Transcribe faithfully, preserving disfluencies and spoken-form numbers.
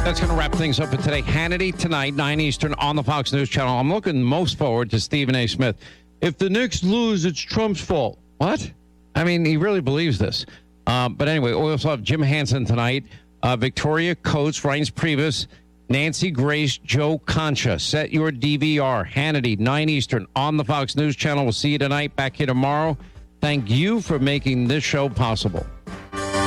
That's going to wrap things up for today. Hannity tonight, nine Eastern on the Fox News Channel. I'm looking most forward to Stephen A. Smith. If the Knicks lose, it's Trump's fault. What? I mean, he really believes this. Uh, but anyway, we also have Jim Hansen tonight, uh, Victoria Coates, Reince Priebus, Nancy Grace, Joe Concha. Set your D V R. Hannity, nine Eastern on the Fox News Channel. We'll see you tonight. Back here tomorrow. Thank you for making this show possible.